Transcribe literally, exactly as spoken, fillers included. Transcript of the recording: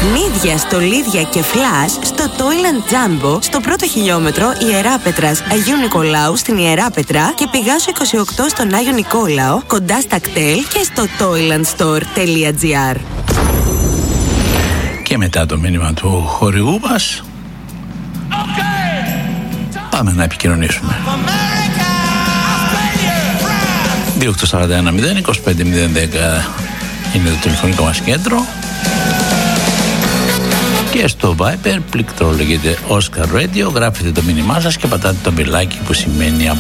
Παιχνίδια, στολίδια και φλας στο Toyland Jumbo, στο πρώτο χιλιόμετρο Ιεράπετρας Αγίου Νικολάου στην Ιεράπετρα και Πηγάσου είκοσι οκτώ στον Άγιο Νικόλαο, κοντά στα κτέλ και στο toylandstore τελεία gr. Και μετά το μήνυμα του χορηγού μας, πάμε να επικοινωνήσουμε. δύο οκτώ τέσσερα ένα μηδέν είκοσι πέντε μηδέν δέκα είναι το τηλεφωνικό μας κέντρο. Και στο Viber πληκτρολογείτε Oscar Radio, γράφετε το μήνυμά σας και πατάτε το μπελάκι που σημαίνει